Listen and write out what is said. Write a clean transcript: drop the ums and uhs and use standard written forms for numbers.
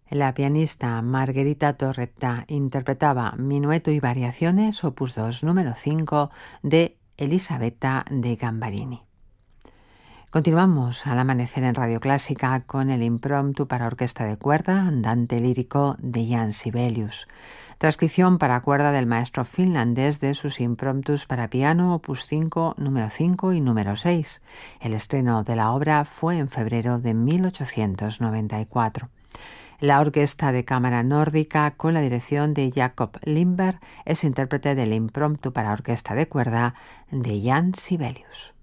La pianista Margherita Torretta interpretaba Minueto y Variaciones, opus 2, número 5, de Elisabetta de Gambarini. Continuamos al amanecer en Radio Clásica con el impromptu para orquesta de cuerda andante lírico de Jan Sibelius, transcripción para cuerda del maestro finlandés de sus impromptus para piano opus 5, número 5 y número 6. El estreno de la obra fue en febrero de 1894. La Orquesta de Cámara Nórdica, con la dirección de Jakob Lindberg, es intérprete del impromptu para orquesta de cuerda de Jan Sibelius.